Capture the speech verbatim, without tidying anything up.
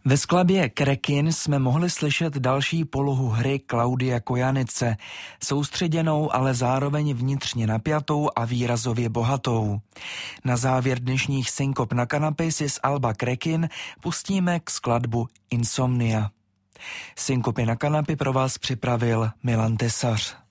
Ve skladbě Krekin jsme mohli slyšet další polohu hry Klaudia Kojanice, soustředěnou, ale zároveň vnitřně napjatou a výrazově bohatou. Na závěr dnešních Synkop na kanapě si z alba Krekin pustíme k skladbu Insomnia. Synkopy na kanapě pro vás připravil Milan Tesař.